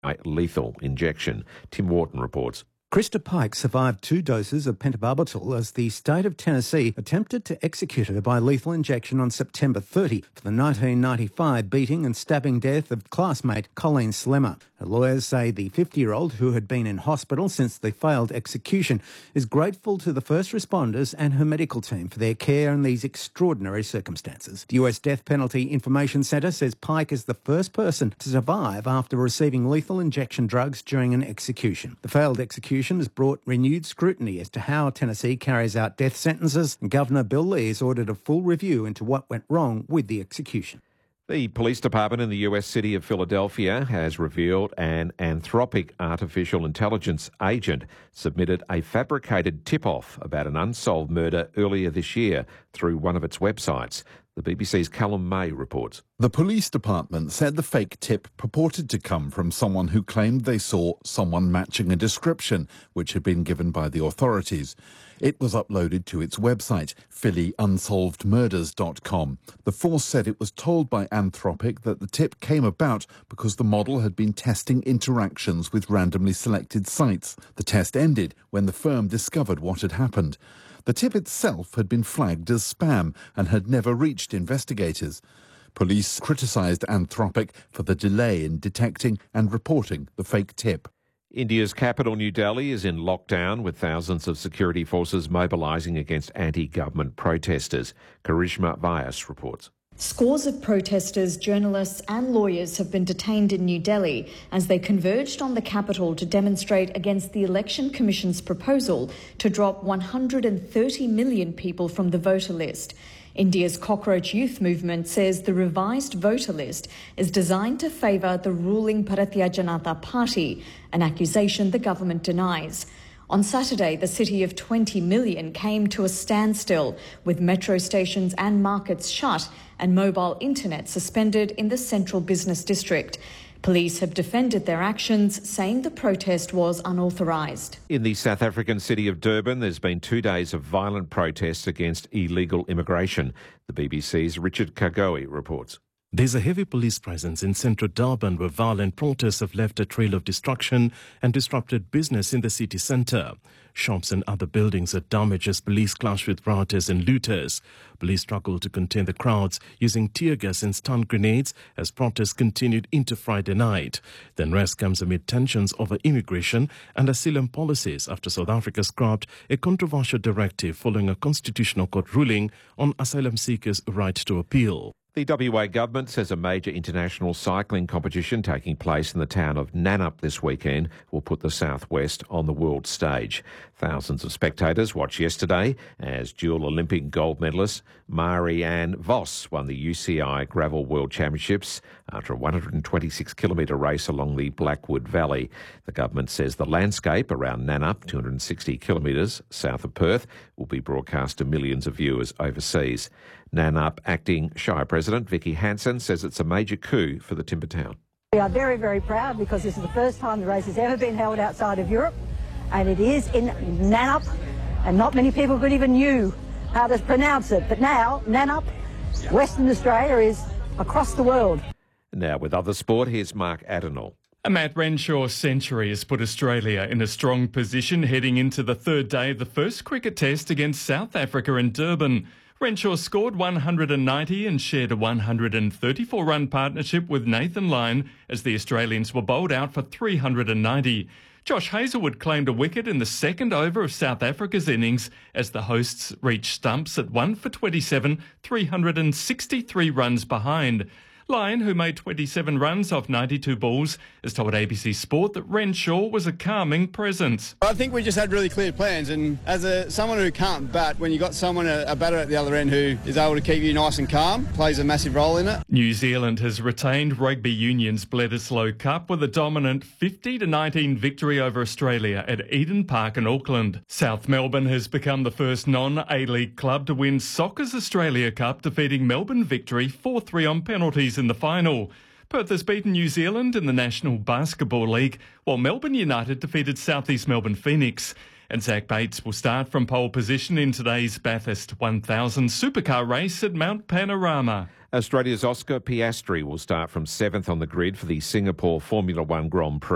lethal injection. Tim Wharton reports. Krista Pike survived 2 doses of pentobarbital as the state of Tennessee attempted to execute her by lethal injection on September 30 for the 1995 beating and stabbing death of classmate Colleen Slemmer. Her lawyers say the 50-year-old, who had been in hospital since the failed execution, is grateful to the first responders and her medical team for their care in these extraordinary circumstances. The US Death Penalty Information Centre says Pike is the first person to survive after receiving lethal injection drugs during an execution. The failed execution has brought renewed scrutiny as to how Tennessee carries out death sentences, and Governor Bill Lee has ordered a full review into what went wrong with the execution. The police department in the US city of Philadelphia has revealed an Anthropic artificial intelligence agent submitted a fabricated tip-off about an unsolved murder earlier this year through one of its websites. The BBC's Callum May reports. The police department said the fake tip purported to come from someone who claimed they saw someone matching a description which had been given by the authorities. It was uploaded to its website, PhillyUnsolvedMurders.com. The force said it was told by Anthropic that the tip came about because the model had been testing interactions with randomly selected sites. The test ended when the firm discovered what had happened. The tip itself had been flagged as spam and had never reached investigators. Police criticised Anthropic for the delay in detecting and reporting the fake tip. India's capital, New Delhi, is in lockdown with thousands of security forces mobilising against anti-government protesters. Karishma Vyas reports. Scores of protesters, journalists and lawyers have been detained in New Delhi as they converged on the capital to demonstrate against the Election Commission's proposal to drop 130 million people from the voter list. India's Cockroach Youth Movement says the revised voter list is designed to favour the ruling Bharatiya Janata Party, an accusation the government denies. On Saturday, the city of 20 million came to a standstill, with metro stations and markets shut and mobile internet suspended in the central business district. Police have defended their actions, saying the protest was unauthorised. In the South African city of Durban, there's been 2 days of violent protests against illegal immigration. The BBC's Richard Kagoe reports. There's a heavy police presence in central Durban where violent protests have left a trail of destruction and disrupted business in the city centre. Shops and other buildings are damaged as police clash with rioters and looters. Police struggled to contain the crowds using tear gas and stun grenades as protests continued into Friday night. The unrest comes amid tensions over immigration and asylum policies after South Africa scrapped a controversial directive following a constitutional court ruling on asylum seekers' right to appeal. The WA government says a major international cycling competition taking place in the town of Nannup this weekend will put the southwest on the world stage. Thousands of spectators watched yesterday as dual Olympic gold medalist Marianne Vos won the UCI Gravel World Championships after a 126-kilometre race along the Blackwood Valley. The government says the landscape around Nannup, 260 kilometres south of Perth, will be broadcast to millions of viewers overseas. Nannup Acting Shire President Vicky Hansen says it's a major coup for the timber town. We are very, very proud because this is the first time the race has ever been held outside of Europe, and it is in Nannup, and not many people could even knew how to pronounce it. But now, Nannup, Western Australia, is across the world. Now with other sport, here's Mark Adenall. A Matt Renshaw century has put Australia in a strong position heading into the third day of the first cricket test against South Africa in Durban. Renshaw scored 190 and shared a 134-run partnership with Nathan Lyon as the Australians were bowled out for 390. Josh Hazlewood claimed a wicket in the second over of South Africa's innings as the hosts reached stumps at 1 for 27, 363 runs behind. Lyon, who made 27 runs off 92 balls, has told ABC Sport that Renshaw was a calming presence. I think we just had really clear plans, and as someone who can't bat, when you got someone, a batter at the other end who is able to keep you nice and calm, plays a massive role in it. New Zealand has retained Rugby Union's Bledisloe Cup with a dominant 50-19 victory over Australia at Eden Park in Auckland. South Melbourne has become the first non-A-League club to win Soccer's Australia Cup, defeating Melbourne Victory 4-3 on penalties in the final. Perth has beaten New Zealand in the National Basketball League, while Melbourne United defeated South East Melbourne Phoenix. And Zach Bates will start from pole position in today's Bathurst 1000 supercar race at Mount Panorama. Australia's Oscar Piastri will start from 7th on the grid for the Singapore Formula One Grand Prix.